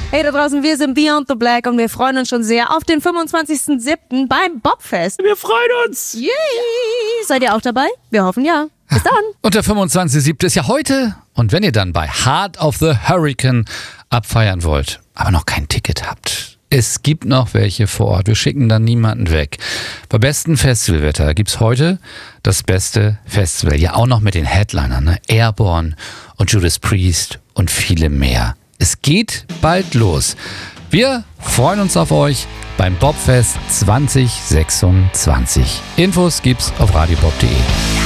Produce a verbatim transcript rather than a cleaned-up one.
Hey da draußen, wir sind Beyond the Black und wir freuen uns schon sehr auf den fünfundzwanzigsten siebten beim Bobfest. Wir freuen uns. Yay! Seid ihr auch dabei? Wir hoffen ja. Bis dann. Und der fünfundzwanzigste siebte ist ja heute. Und wenn ihr dann bei Heart of the Hurricane abfeiern wollt, aber noch kein Ticket habt, es gibt noch welche vor Ort. Wir schicken dann niemanden weg. Bei bestem Festivalwetter gibt's heute das beste Festival. Ja, auch noch mit den Headlinern, ne? Airborne und Judas Priest und viele mehr. Es geht bald los. Wir freuen uns auf euch beim Bobfest zwanzig sechsundzwanzig. Infos gibt's auf radiobob punkt de.